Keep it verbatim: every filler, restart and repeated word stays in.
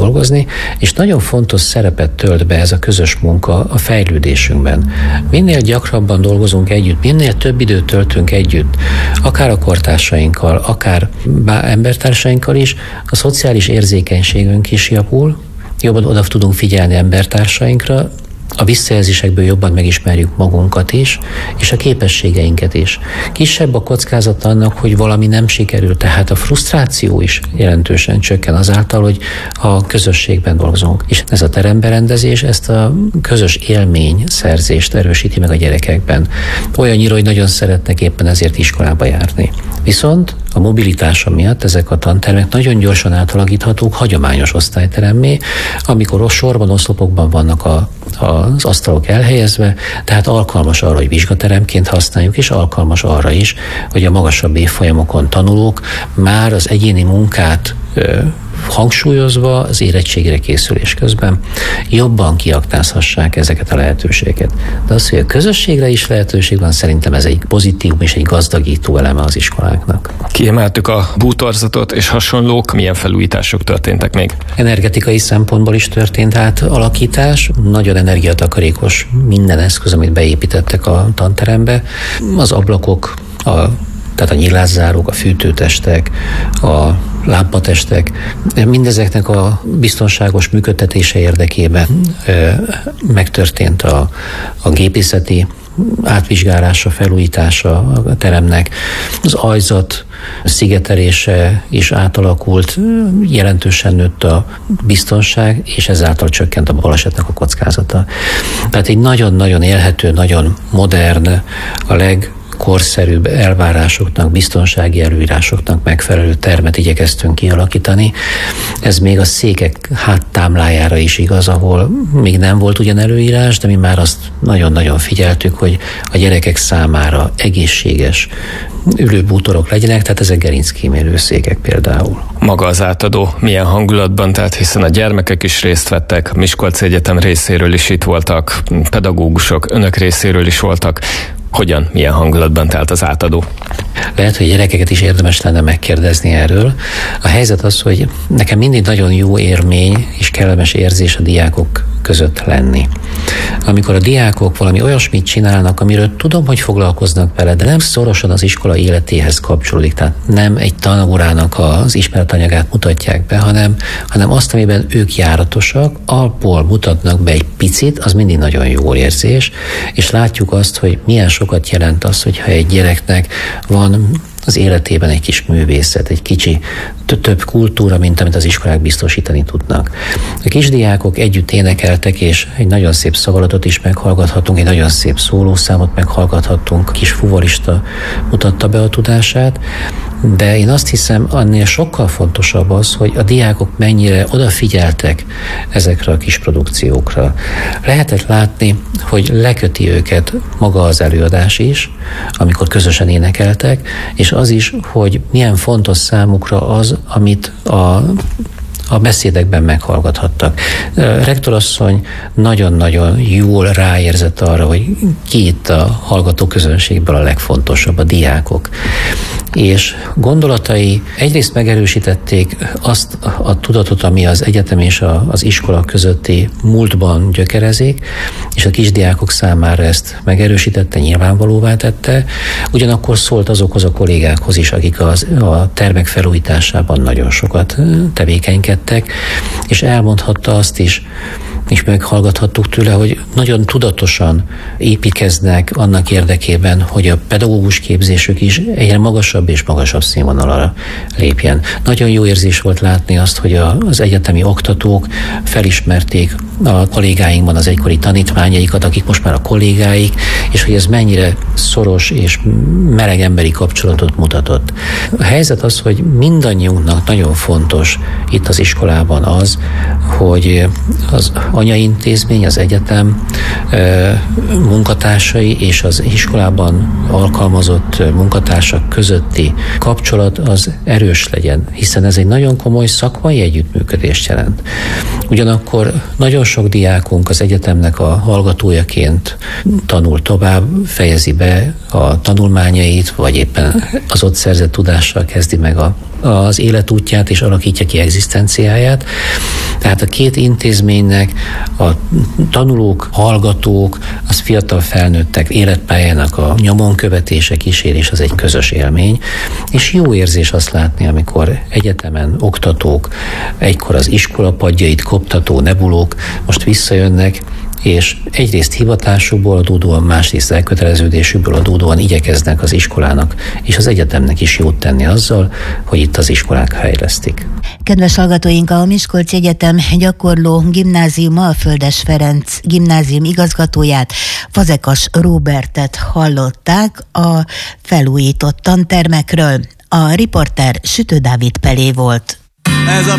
dolgozni, és nagyon fontos szerepet tölt be ez a közös munka a fejlődésünkben. Minél gyakrabban dolgozunk együtt, minél több időt töltünk együtt, akár a kortársainkkal, akár embertársainkkal is, a szociális érzékenységünk is javul, jobban oda tudunk figyelni embertársainkra, a visszajelzésekből jobban megismerjük magunkat is, és a képességeinket is. Kisebb a kockázat annak, hogy valami nem sikerül, tehát a frusztráció is jelentősen csökken azáltal, hogy a közösségben dolgozunk. És ez a teremberendezés ezt a közös élményszerzést erősíti meg a gyerekekben. Olyannyira, hogy nagyon szeretnek éppen ezért iskolába járni. Viszont a mobilitása miatt ezek a tantermek nagyon gyorsan átalakíthatók hagyományos osztályteremmé, amikor sorban, oszlopokban vannak a, az asztalok elhelyezve, tehát alkalmas arra, hogy vizsgateremként használjuk, és alkalmas arra is, hogy a magasabb évfolyamokon tanulók már az egyéni munkát ö, hangsúlyozva az érettségre készülés közben jobban kiaknázhassák ezeket a lehetőségeket. De az, hogy a közösségre is lehetőség van, szerintem ez egy pozitívum és egy gazdagító eleme az iskoláknak. Kiemeltük a bútorzatot és hasonlók, milyen felújítások történtek még? Energetikai szempontból is történt átalakítás, nagyon energiatakarékos minden eszköz, amit beépítettek a tanterembe. Az ablakok, a tehát a nyilászárók, a fűtőtestek, a lámpatestek, mindezeknek a biztonságos működtetése érdekében megtörtént a, a gépészeti átvizsgálása, felújítása a teremnek. Az ajzat szigetelése is átalakult, jelentősen nőtt a biztonság, és ezáltal csökkent a balesetnek a kockázata. Tehát egy nagyon-nagyon élhető, nagyon modern, a leg korszerűbb elvárásoknak, biztonsági előírásoknak megfelelő termet igyekeztünk kialakítani. Ez még a székek háttámlájára is igaz, ahol még nem volt ugyan előírás, de mi már azt nagyon-nagyon figyeltük, hogy a gyerekek számára egészséges ülőbútorok legyenek, tehát ezek gerinckímélő székek például. Maga az átadó milyen hangulatban, tehát hiszen a gyermekek is részt vettek, Miskolci Egyetem részéről is itt voltak, pedagógusok, önök részéről is voltak. Hogyan, milyen hangulatban telt az átadó? Lehet, hogy gyerekeket is érdemes lenne megkérdezni erről. A helyzet az, hogy nekem mindig nagyon jó élmény és kellemes érzés a diákok között lenni. Amikor a diákok valami olyasmit csinálnak, amiről tudom, hogy foglalkoznak vele, de nem szorosan az iskola életéhez kapcsolódik, tehát nem egy tanórának az ismeretanyagát mutatják be, hanem, hanem azt, amiben ők járatosak, abból mutatnak be egy picit, az mindig nagyon jó érzés, és látjuk azt, hogy milyen sokat jelent az, hogyha egy gyereknek van az életében egy kis művészet, egy kicsi több kultúra, mint amit az iskolák biztosítani tudnak. A kisdiákok együtt énekeltek, és egy nagyon szép szavalatot is meghallgathatunk, egy nagyon szép szólószámot meghallgathattunk, a kis fuvolista mutatta be a tudását, de én azt hiszem, annél sokkal fontosabb az, hogy a diákok mennyire odafigyeltek ezekre a kis produkciókra. Lehetett látni, hogy leköti őket maga az előadás is, amikor közösen énekeltek, és az is, hogy milyen fontos számukra az, amit a a beszédekben meghallgathattak. A rektorasszony nagyon-nagyon jól ráérzett arra, hogy ki itt a hallgató közönségből a legfontosabb, a diákok. És gondolatai egyrészt megerősítették azt a tudatot, ami az egyetem és a, az iskola közötti múltban gyökerezik, és a kisdiákok számára ezt megerősítette, nyilvánvalóvá tette. Ugyanakkor szólt azokhoz a kollégákhoz is, akik az, a termek felújításában nagyon sokat tevékenykedtek, és elmondhatta azt is, és meghallgathattuk tőle, hogy nagyon tudatosan építkeznek annak érdekében, hogy a pedagógus képzésük is egyre magasabb és magasabb színvonalra lépjen. Nagyon jó érzés volt látni azt, hogy az egyetemi oktatók felismerték a kollégáinkban az egykori tanítványaikat, akik most már a kollégáik, és hogy ez mennyire szoros és meleg emberi kapcsolatot mutatott. A helyzet az, hogy mindannyiunknak nagyon fontos itt az iskolában az, hogy az anyaintézmény, az egyetem munkatársai és az iskolában alkalmazott munkatársak közötti kapcsolat az erős legyen, hiszen ez egy nagyon komoly szakmai együttműködést jelent. Ugyanakkor nagyon sok diákunk az egyetemnek a hallgatójaként tanul tovább, fejezi be a tanulmányait, vagy éppen az ott szerzett tudással kezdi meg a, az életútját és alakítja ki egzisztenciáját. Tehát a két intézménynek a tanulók, hallgatók, az fiatal felnőttek életpályának a nyomon követése, kísérés az egy közös élmény, és jó érzés azt látni, amikor egyetemen oktatók, egykor az iskola padjait koptató nebulók most visszajönnek, és egyrészt hivatásukból adódóan, másrészt elköteleződésükből adódóan igyekeznek az iskolának és az egyetemnek is jót tenni azzal, hogy itt az iskolák fejlesztik. Kedves hallgatóink, a Miskolci Egyetem gyakorló gimnáziuma, a Földes Ferenc gimnázium igazgatóját, Fazekas Róbertet hallották a felújított tantermekről. A riporter Sütő Dávid Pelé volt. Ez a